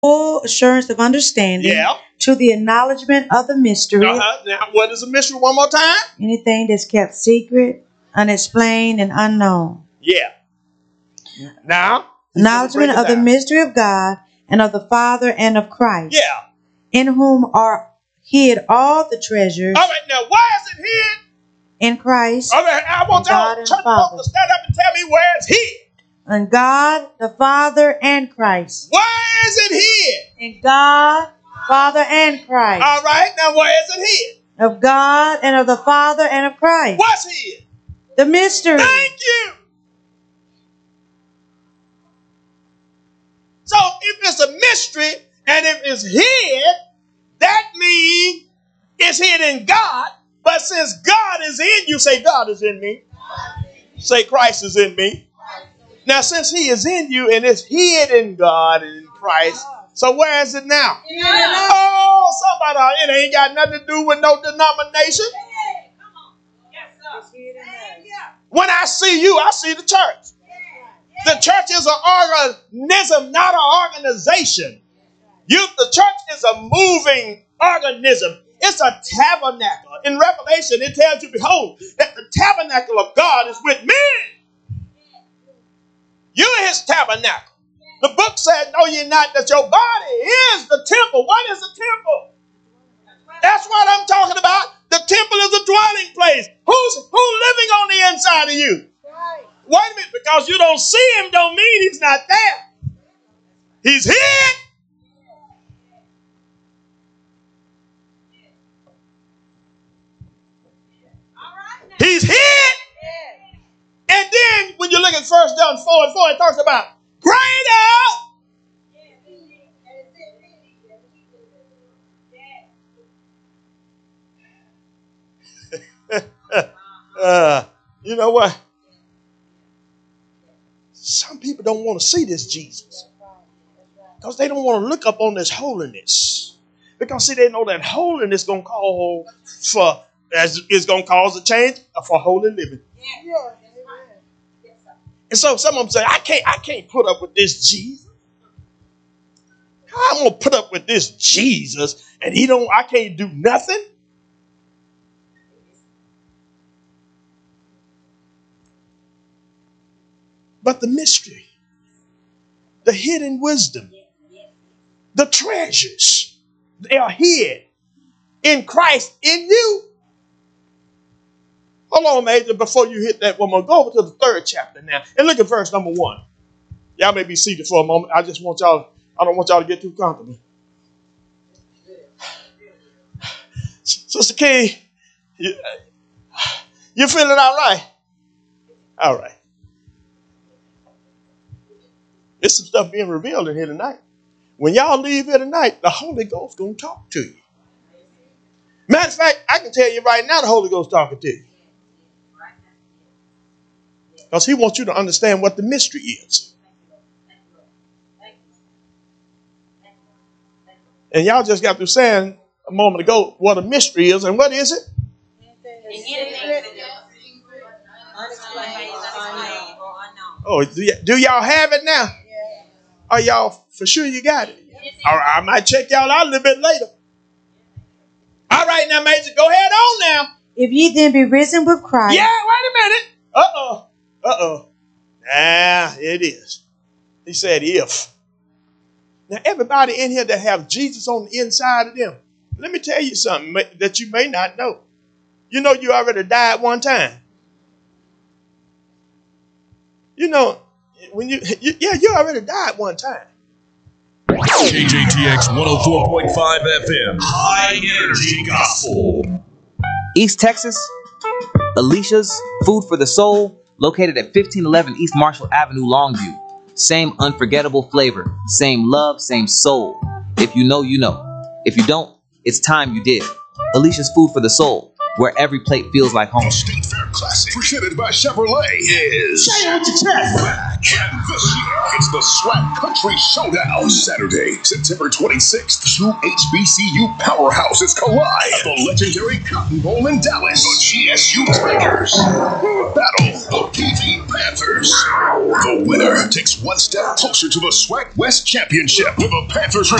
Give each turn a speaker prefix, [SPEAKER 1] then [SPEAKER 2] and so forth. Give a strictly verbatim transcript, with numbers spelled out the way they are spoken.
[SPEAKER 1] full assurance of understanding,
[SPEAKER 2] Yeah.
[SPEAKER 1] to the acknowledgement of the mystery,
[SPEAKER 2] Uh-huh. Now, what is a mystery? One more time.
[SPEAKER 1] anything that's kept secret, unexplained, and unknown.
[SPEAKER 2] Yeah. Now,
[SPEAKER 1] Acknowledgement of the mystery of God and of the Father and of Christ,
[SPEAKER 2] yeah.
[SPEAKER 1] in whom are hid all the treasures
[SPEAKER 2] All right. Now, why is it hid?
[SPEAKER 1] in Christ
[SPEAKER 2] All right. I want
[SPEAKER 1] and God
[SPEAKER 2] y'all
[SPEAKER 1] and
[SPEAKER 2] church
[SPEAKER 1] Father.
[SPEAKER 2] folks to stand up and tell me where it's hid.
[SPEAKER 1] in God, the Father, and Christ.
[SPEAKER 2] Why is it hid?
[SPEAKER 1] In God, Father, and Christ.
[SPEAKER 2] All right. Now, where is it hid?
[SPEAKER 1] Of God and of the Father and of Christ.
[SPEAKER 2] What's hid?
[SPEAKER 1] The mystery.
[SPEAKER 2] Thank you. So if it's a mystery and if it's hid, that means it's hid in God. But since God is in you, say God is in me. Say Christ is in me. Now since he is in you and it's hid in God and in Christ, so where is it now?
[SPEAKER 3] Yeah.
[SPEAKER 2] Oh, somebody, it ain't got nothing to do with no denomination. When I see you, I see the church. The church is an organism, not an organization. You, the church is a moving organism. It's a tabernacle. In Revelation, it tells you, behold, that the tabernacle of God is with men. You're his tabernacle. The book said, no, you're not, that your body is the temple. What is the temple? That's what I'm talking about. The temple is a dwelling place. Who's, who's living on the inside of you? Wait a minute, because you don't see him don't mean he's not there. He's hid. He's hid. And then when you look at First John four and four, it talks about greater. uh, you know what? Some people don't want to see this Jesus because they don't want to look up on this holiness. Because see, they know that holiness gonna call for as is gonna cause a change for holy living. And so some of them say, I can't, I can't put up with this Jesus. I'm gonna put up with this Jesus, and he don't, I can't do nothing. But the mystery, the hidden wisdom, the treasures, they are hid in Christ in you. Hold on, Major, before you hit that one more, go over to the third chapter now and look at verse number one. Y'all may be seated for a moment. I just want y'all, I don't want y'all to get too comfortable. Sister King, you, you feeling all right? All right. There's some stuff being revealed in here tonight. When y'all leave here tonight, the Holy Ghost going to talk to you. Matter of fact, I can tell you right now the Holy Ghost talking to you. Because he wants you to understand what the mystery is. And y'all just got through saying a moment ago what a mystery is. And what is it? Oh, do, y- do y'all have it now? Are y'all for sure you got it? All right, I might check y'all out a little bit later. All right, now, Major, go ahead on now.
[SPEAKER 1] If ye then be risen with Christ.
[SPEAKER 2] Yeah, wait a minute. Uh-oh. Uh-oh. Ah, it is. He said if. Now, everybody in here that have Jesus on the inside of them, let me tell you something that you may not know. You know you already died one time. You know, when you, you yeah, you already died one time.
[SPEAKER 4] K J T X one oh four point five F M, High Energy Gospel.
[SPEAKER 5] East Texas, Alicia's Food for the Soul, located at fifteen eleven East Marshall Avenue, Longview. Same unforgettable flavor, same love, same soul. If you know, you know. If you don't, it's time you did. Alicia's Food for the Soul, where every plate feels like home.
[SPEAKER 4] State Fair Classic, presented by Chevrolet, is back. And this year, it's the Swag Country Showdown. Saturday, September twenty-sixth, two H B C U powerhouses collide at the legendary Cotton Bowl in Dallas. The G S U Tigers battle the P V Panthers. The winner takes one step closer to the Swag West Championship, with the Panthers